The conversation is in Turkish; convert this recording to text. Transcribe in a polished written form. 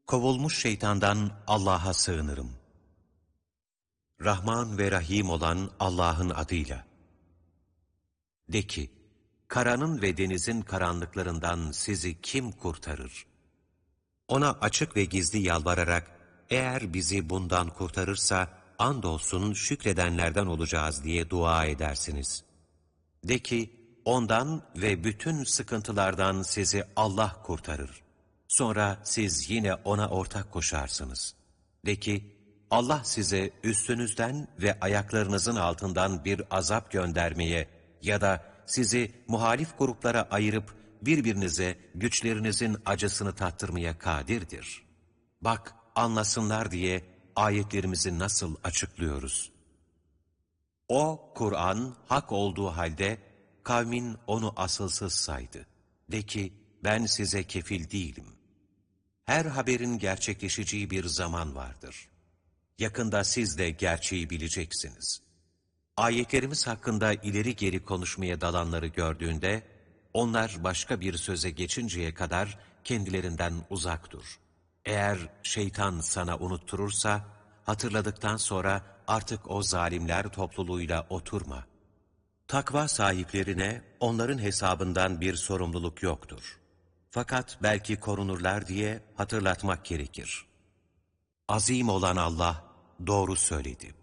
Kovulmuş şeytandan Allah'a sığınırım. Rahman ve Rahim olan Allah'ın adıyla. De ki, karanın ve denizin karanlıklarından sizi kim kurtarır? Ona açık ve gizli yalvararak, eğer bizi bundan kurtarırsa, andolsun şükredenlerden olacağız diye dua edersiniz. De ki, ondan ve bütün sıkıntılardan sizi Allah kurtarır. Sonra siz yine ona ortak koşarsınız. De ki, Allah size üstünüzden ve ayaklarınızın altından bir azap göndermeye ya da sizi muhalif gruplara ayırıp birbirinize güçlerinizin acısını tattırmaya kadirdir. Bak, anlasınlar diye ayetlerimizi nasıl açıklıyoruz. O, Kur'an, hak olduğu halde kavmin onu asılsız saydı. De ki, ben size kefil değilim. Her haberin gerçekleşeceği bir zaman vardır. Yakında siz de gerçeği bileceksiniz. Ayetlerimiz hakkında ileri geri konuşmaya dalanları gördüğünde, onlar başka bir söze geçinceye kadar kendilerinden uzak dur. Eğer şeytan sana unutturursa, hatırladıktan sonra artık o zalimler topluluğuyla oturma. Takva sahiplerine onların hesabından bir sorumluluk yoktur. Fakat belki korunurlar diye hatırlatmak gerekir. Azim olan Allah doğru söyledi.